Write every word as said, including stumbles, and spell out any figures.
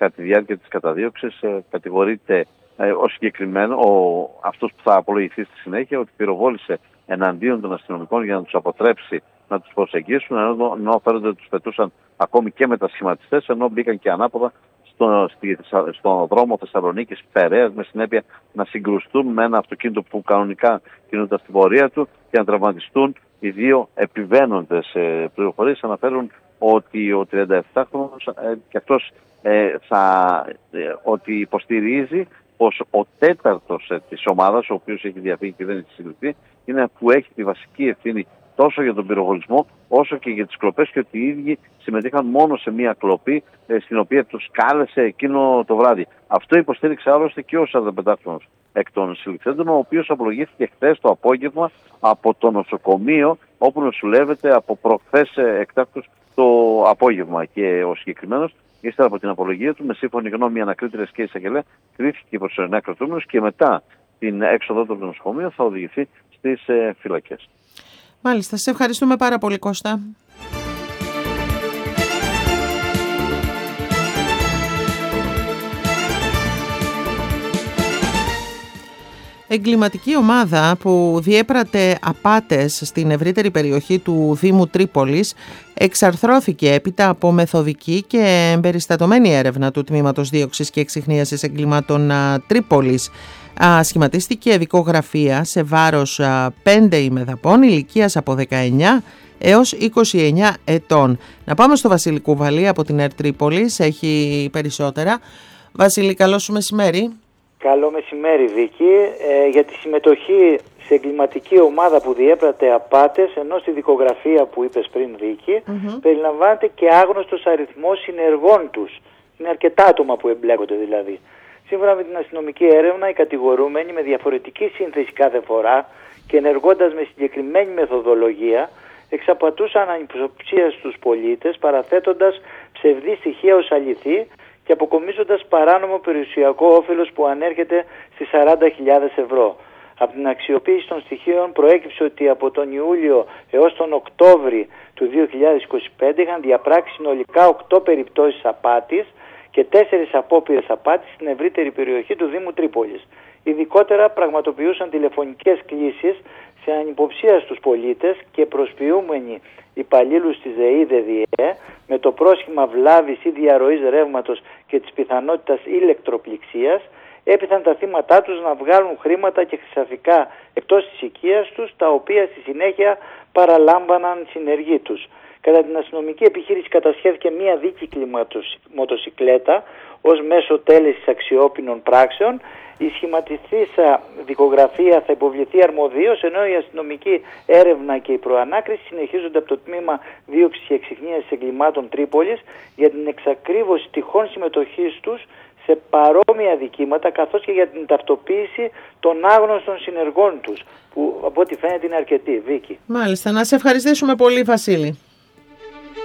κατά τη διάρκεια της καταδίωξης ε, κατηγορείται ε, ο συγκεκριμένο, ο, αυτός που θα απολογηθεί στη συνέχεια, ότι πυροβόλησε εναντίον των αστυνομικών για να τους αποτρέψει να τους προσεγγίσουν, ενώ, ενώ φέρονται τους πετούσαν ακόμη και μετασχηματιστές, ενώ μπήκαν και ανάποδα στο, στη, στον δρόμο Θεσσαλονίκης Περαίας, με συνέπεια να συγκρουστούν με ένα αυτοκίνητο που κανονικά κινούνταν στην πορεία του και να τραυματιστούν οι δύο επιβαίνοντες. Ε, πληροφορίες αναφέρουν ότι ο τριανταεπτάχρονος ε, και αυτός ε, θα, ε, ότι υποστηρίζει πως ο τέταρτος ε, της ομάδας, ο οποίος έχει διαφύγει και δεν έχει συλληφθεί, είναι που έχει τη βασική ευθύνη τόσο για τον πυροβολισμό όσο και για τις κλοπές, και ότι οι ίδιοι συμμετείχαν μόνο σε μία κλοπή ε, στην οποία τους κάλεσε εκείνο το βράδυ. Αυτό υποστήριξε άλλωστε και ο σαρανταπεντάχρονος εκ των συλληφθέντων, ο οποίος απολογήθηκε χθες το απόγευμα από το νοσοκομείο όπου νοσηλεύεται από προχθές εκτάκτως το απόγευμα. Και ο συγκεκριμένος, ύστερα από την απολογία του, με σύμφωνη γνώμη ανακρίτριας και εισαγγελέα, κρίθηκε προσωρινά κρατούμενος και μετά την έξοδο του νοσοκομείου θα οδηγηθεί στις ε, φυλακές. Μάλιστα, σε ευχαριστούμε πάρα πολύ, Κώστα. Εγκληματική ομάδα που διέπρατε απάτες στην ευρύτερη περιοχή του Δήμου Τρίπολης εξαρθρώθηκε έπειτα από μεθοδική και εμπεριστατωμένη έρευνα του Τμήματος Δίωξης και Εξιχνίασης Εγκλημάτων Τρίπολης. Σχηματίστηκε δικογραφία σε βάρος πέντε ημεδαπών ηλικίας από δεκαεννιά έως είκοσι εννιά ετών. Να πάμε στο Βασίλη Κουβαλή από την ΕΡΤ Τρίπολης, έχει περισσότερα. Βασίλη, καλό σου μεσημέρι. Καλό μεσημέρι, Βίκη. Ε, για τη συμμετοχή σε εγκληματική ομάδα που διέπρατε απάτες, ενώ στη δικογραφία που είπες πριν, Βίκη, mm-hmm. περιλαμβάνεται και άγνωστος αριθμός συνεργών τους. Είναι αρκετά άτομα που εμπλέκονται δηλαδή. Σύμφωνα με την αστυνομική έρευνα, οι κατηγορούμενοι με διαφορετική σύνθεση κάθε φορά και ενεργώντας με συγκεκριμένη μεθοδολογία, εξαπατούσαν ανυποψία στους πολίτες, παραθέτοντας ψευδή στοιχεία ως αληθή και αποκομίζοντας παράνομο περιουσιακό όφελος που ανέρχεται στις σαράντα χιλιάδες ευρώ. Από την αξιοποίηση των στοιχείων προέκυψε ότι από τον Ιούλιο έως τον Οκτώβρη του δύο χιλιάδες είκοσι πέντε είχαν διαπράξει συνολικά οκτώ περιπτώσεις απάτης και τέσσερις απόπειρες απάτης στην ευρύτερη περιοχή του Δήμου Τρίπολης. Ειδικότερα πραγματοποιούσαν τηλεφωνικές κλήσεις σε ανυποψία στους πολίτες και προσποιούμενοι υπαλλήλους της ΔΕΗ ΔΕΔΙΕ με το πρόσχημα βλάβης ή διαρροής ρεύματος και της πιθανότητας ηλεκτροπληξίας, έπειθαν τα θύματά τους να βγάλουν χρήματα και χρυσαφικά εκτός της οικίας τους, τα οποία στη συνέχεια παραλάμβαναν συνεργοί τους. Κατά την αστυνομική επιχείρηση κατασχέθηκε μία δίκυκλη μοτοσικλέτα ως μέσο τέλεσης αξιόπινων πράξεων. Η σχηματιστήσα δικογραφία θα υποβληθεί αρμοδίως, ενώ η αστυνομική έρευνα και η προανάκριση συνεχίζονται από το Τμήμα Δίωξης και Εξιχνίασης Εγκλημάτων Τρίπολης για την εξακρίβωση τυχόν συμμετοχής τους σε παρόμοια δικήματα, καθώς και για την ταυτοποίηση των άγνωστων συνεργών τους, που από ό,τι φαίνεται είναι αρκετοί. Βίκη. Μάλιστα, να σε ευχαριστήσουμε πολύ, Βασίλη.